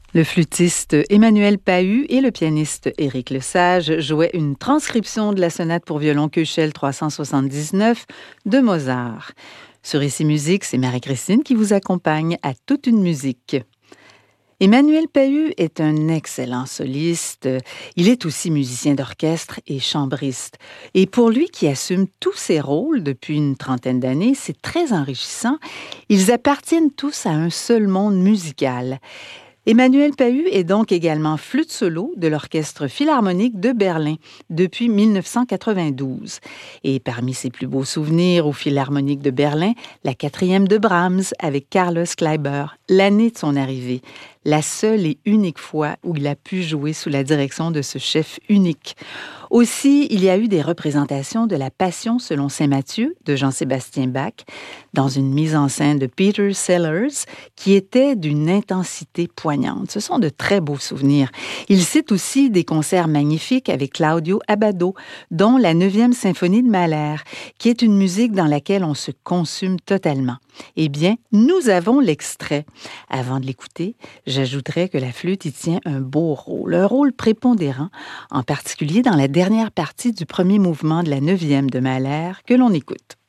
Le flûtiste Emmanuel Pahud et le pianiste Éric Lesage jouaient une transcription de la sonate pour violon Köchel 379 de Mozart. Sur Ici Musique, c'est Marie-Christine qui vous accompagne à toute une musique. Emmanuel Pahud est un excellent soliste. Il est aussi musicien d'orchestre et chambriste. Et pour lui qui assume tous ses rôles depuis une trentaine d'années, c'est très enrichissant. Ils appartiennent tous à un seul monde musical. Emmanuel Pahud est donc également flûte solo de l'Orchestre philharmonique de Berlin depuis 1992. Et parmi ses plus beaux souvenirs au Philharmonique de Berlin, la 4e de Brahms avec Carlos Kleiber, l'année de son arrivée, la seule et unique fois où il a pu jouer sous la direction de ce chef unique. Aussi, il y a eu des représentations de la Passion selon saint Matthieu de Jean-Sébastien Bach dans une mise en scène de Peter Sellers qui était d'une intensité poignante. Ce sont de très beaux souvenirs. Il cite aussi des concerts magnifiques avec Claudio Abbado, dont la 9e symphonie de Mahler, qui est une musique dans laquelle on se consume totalement. Eh bien, nous avons l'extrait. Avant de l'écouter, j'ajouterais que la flûte y tient un beau rôle, un rôle prépondérant, en particulier dans la dernière partie du premier mouvement de la 9e de Mahler que l'on écoute.